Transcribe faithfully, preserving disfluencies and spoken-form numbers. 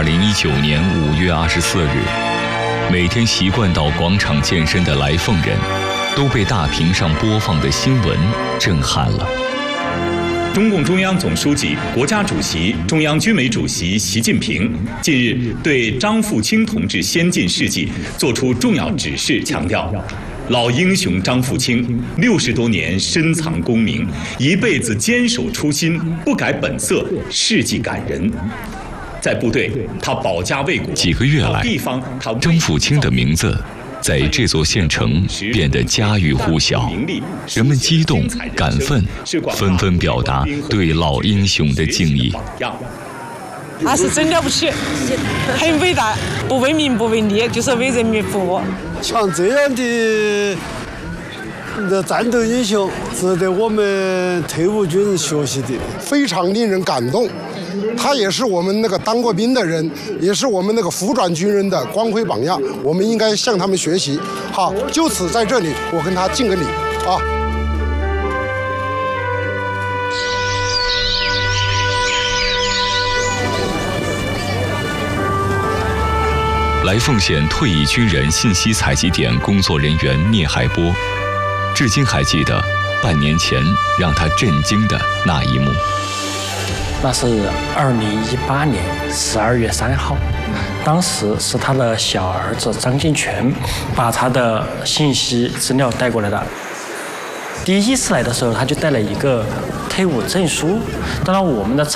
零一九年五月二十四日，每天习惯到广场健身的来凤人，都被大屏上播放的新闻震撼了。 中共中央总书记、国家主席、中央军委主席习近平近日对张富清同志先进事迹作出重要指示，强调，老英雄张富清六十多年深藏功名，一辈子坚守初心，不改本色，事迹感人。在部队，他保家卫国； 几个月来，张富清的名字在这座县城变得家喻户晓，人们激动感奋，纷纷表达对老英雄的敬意。 他是真了不起，很伟大，不为民不为利，就是为人民服务。 像这样的的战斗英雄，值得我们退伍军人学习的， 非常令人感动。他也是我们那个当过兵的人，也是我们那个服转军人的光辉榜样，我们应该向他们学习。好，就此在这里，我跟他敬个礼啊。 来凤县退役军人信息采集点工作人员聂海波，至今还记得半年前让他震惊的那一幕。 那是二零一八年十二月三号，当时是他的小儿子张金全把他的信息资料带过来的。第一次来的时候，他就带了一个退伍证书，当然我们的